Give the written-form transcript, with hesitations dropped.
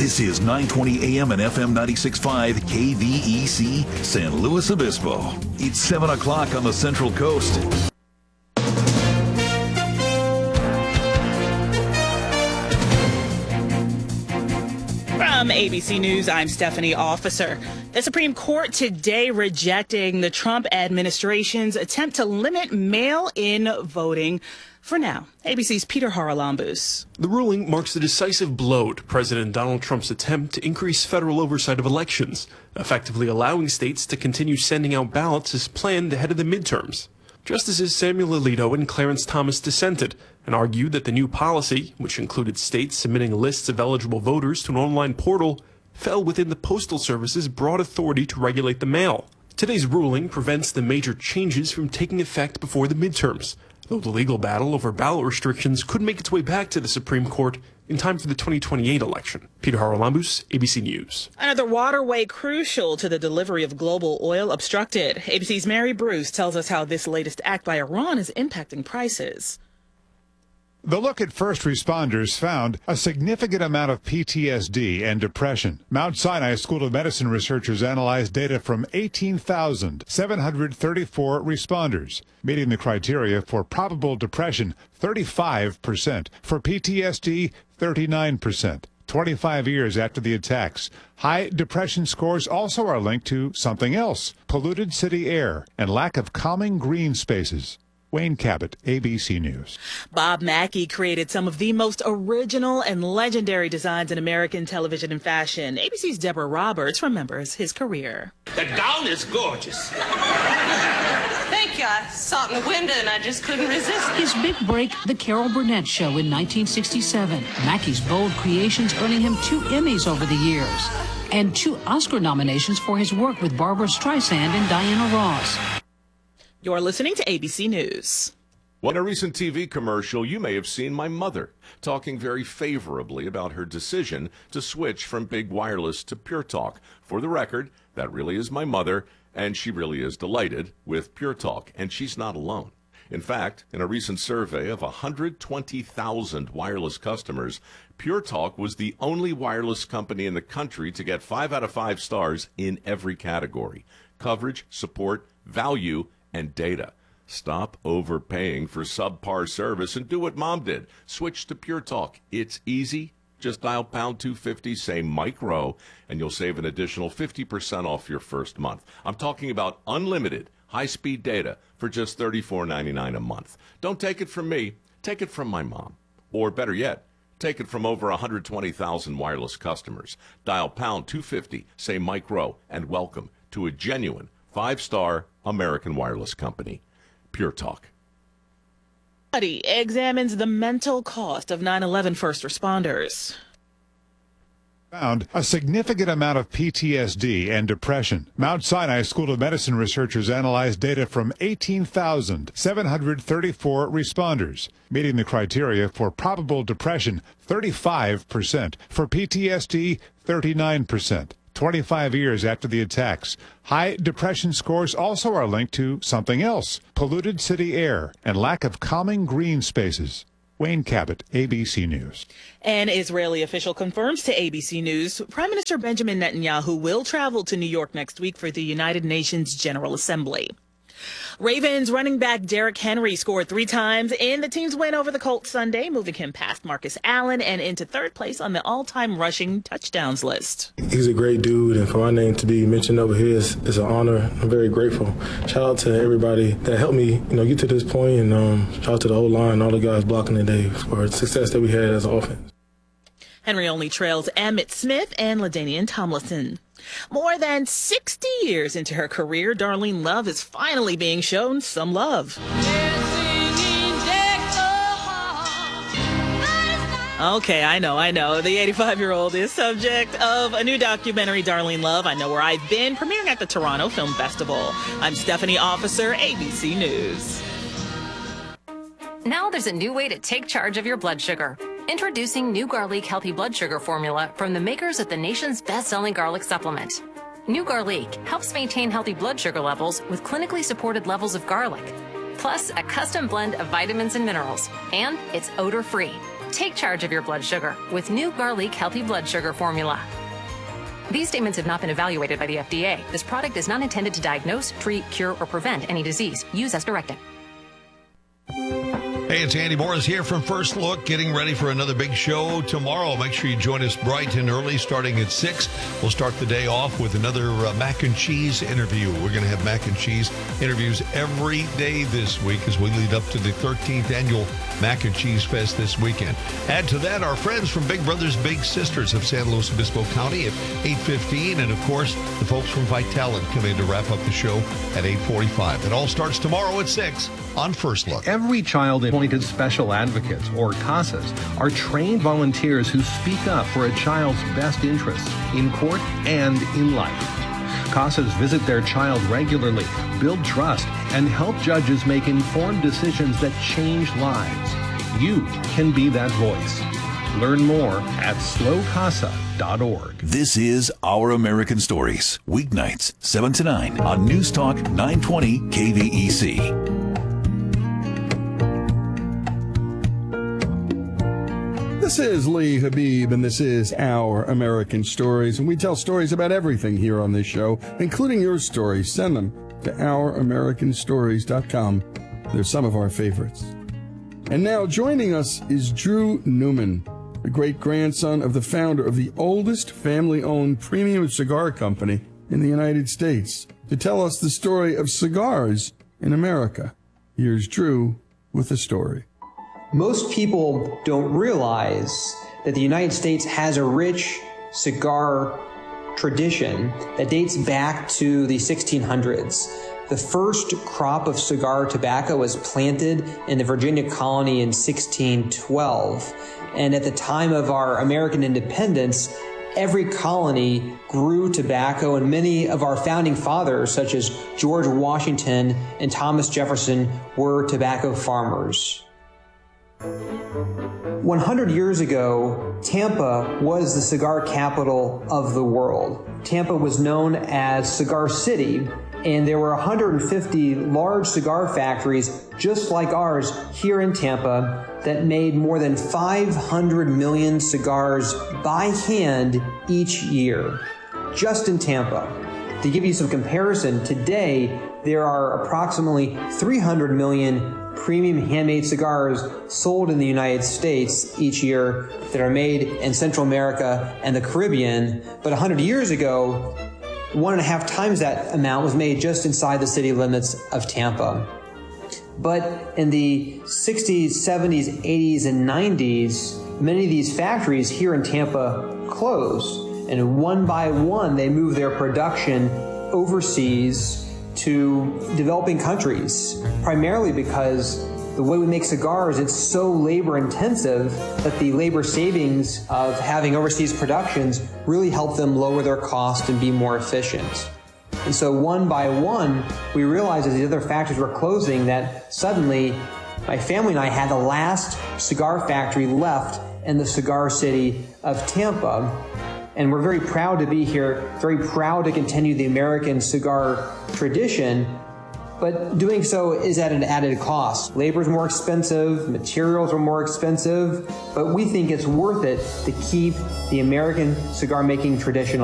This is 920 AM and FM 96.5 KVEC San Luis Obispo. It's 7 o'clock on the Central Coast. From ABC News, I'm Stephanie Officer. The Supreme Court today rejecting the Trump administration's attempt to limit mail-in voting for now. ABC's Peter Haralambous. The ruling marks a decisive blow to President Donald Trump's attempt to increase federal oversight of elections, effectively allowing states to continue sending out ballots as planned ahead of the midterms. Justices Samuel Alito and Clarence Thomas dissented and argued that the new policy, which included states submitting lists of eligible voters to an online portal, fell within the Postal Service's broad authority to regulate the mail. Today's ruling prevents the major changes from taking effect before the midterms, though the legal battle over ballot restrictions could make its way back to the Supreme Court in time for the 2028 election. Peter Haralambous, ABC News. Another waterway crucial to the delivery of global oil obstructed. ABC's Mary Bruce tells us how this latest act by Iran is impacting prices. The look at first responders found a significant amount of PTSD and depression. Mount Sinai School of Medicine researchers analyzed data from 18,734 responders, meeting the criteria for probable depression, 35%, for PTSD, 39%. 25 years after the attacks, high depression scores also are linked to something else: polluted city air and lack of calming green spaces. Wayne Cabot, ABC News. Bob Mackie created some of the most original and legendary designs in American television and fashion. ABC's Deborah Roberts remembers his career. The gown is gorgeous. Thank you. I saw it in the window and I just couldn't resist. His big break, The Carol Burnett Show in 1967. Mackie's bold creations earning him 2 Emmys over the years and 2 Oscar nominations for his work with Barbra Streisand and Diana Ross. You're listening to ABC News. In a recent TV commercial, you may have seen my mother talking very favorably about her decision to switch from big wireless to Pure Talk. For the record, that really is my mother, and she really is delighted with Pure Talk, and she's not alone. In fact, in a recent survey of 120,000 wireless customers, Pure Talk was the only wireless company in the country to get 5 out of 5 stars in every category: coverage, support, value, and data. Stop overpaying for subpar service and do what Mom did. Switch to Pure Talk. It's easy. Just dial pound 250, say Mike Rowe, and you'll save an additional 50% off your first month. I'm talking about unlimited high-speed data for just $34.99 a month. Don't take it from me. Take it from my mom. Or better yet, take it from over 120,000 wireless customers. Dial pound 250, say Mike Rowe, and welcome to a genuine 5-star American wireless company. Pure Talk. Study examines the mental cost of 9/11 first responders. Found a significant amount of PTSD and depression. Mount Sinai School of Medicine researchers analyzed data from 18,734 responders, meeting the criteria for probable depression, 35%, for PTSD, 39%. 25 years after the attacks, high depression scores also are linked to something else: polluted city air and lack of calming green spaces. Wayne Cabot, ABC News. An Israeli official confirms to ABC News Prime Minister Benjamin Netanyahu will travel to New York next week for the United Nations General Assembly. Ravens running back Derrick Henry scored 3 times in the team's win over the Colts Sunday, moving him past Marcus Allen and into 3rd place on the all-time rushing touchdowns list. He's a great dude, and for my name to be mentioned over here is an honor. I'm very grateful. Shout out to everybody that helped me, get to this point, and shout out to the whole line, all the guys blocking today for the success that we had as an offense. Henry only trails Emmitt Smith and LaDainian Tomlinson. More than 60 years into her career, Darlene Love is finally being shown some love. Okay, I know. The 85-year-old is subject of a new documentary, Darlene Love, I Know Where I've Been, premiering at the Toronto Film Festival. I'm Stephanie Officer, ABC News. Now there's a new way to take charge of your blood sugar. Introducing new Garlic Healthy Blood Sugar Formula from the makers of the nation's best-selling garlic supplement. New Garlic helps maintain healthy blood sugar levels with clinically supported levels of garlic, plus a custom blend of vitamins and minerals, and it's odor-free. Take charge of your blood sugar with new Garlic Healthy Blood Sugar Formula. These statements have not been evaluated by the FDA. This product is not intended to diagnose, treat, cure, or prevent any disease. Use as directed. Hey, it's Andy Morris here from First Look, getting ready for another big show tomorrow. Make sure you join us bright and early, starting at 6. We'll start the day off with another mac and cheese interview. We're going to have mac and cheese interviews every day this week as we lead up to the 13th annual Mac and Cheese Fest this weekend. Add to that our friends from Big Brothers Big Sisters of San Luis Obispo County at 8:15, and of course the folks from Vitalent come in to wrap up the show at 8:45. It all starts tomorrow at 6 on First Look. Every child appointed special advocates, or CASAs, are trained volunteers who speak up for a child's best interests in court and in life. CASAs visit their child regularly, build trust, and help judges make informed decisions that change lives. You can be that voice. Learn more at slowcasa.org. This is Our American Stories, weeknights 7 to 9 on News Talk 920 KVEC. This is Lee Habib, and this is Our American Stories, and we tell stories about everything here on this show, including your stories. Send them to ouramericanstories.com. They're some of our favorites. And now joining us is Drew Newman, the great-grandson of the founder of the oldest family-owned premium cigar company in the United States, to tell us the story of cigars in America. Here's Drew with the story. Most people don't realize that the United States has a rich cigar tradition that dates back to the 1600s. The first crop of cigar tobacco was planted in the Virginia colony in 1612. And at the time of our American independence, every colony grew tobacco, and many of our founding fathers, such as George Washington and Thomas Jefferson, were tobacco farmers. 100 years ago, Tampa was the cigar capital of the world. Tampa was known as Cigar City, and there were 150 large cigar factories just like ours here in Tampa that made more than 500 million cigars by hand each year, just in Tampa. To give you some comparison, today there are approximately 300 million premium handmade cigars sold in the United States each year that are made in Central America and the Caribbean. But 100 years ago, 1.5 times that amount was made just inside the city limits of Tampa. But in the 60s, 70s, 80s, and 90s, many of these factories here in Tampa closed. And one by one, they moved their production overseas to developing countries, primarily because the way we make cigars, it's so labor intensive that the labor savings of having overseas productions really help them lower their cost and be more efficient. And so one by one, we realized as the other factories were closing that suddenly my family and I had the last cigar factory left in the cigar city of Tampa. And we're very proud to be here, very proud to continue the American cigar tradition, but doing so is at an added cost. Labor is more expensive, materials are more expensive, but we think it's worth it to keep the American cigar making tradition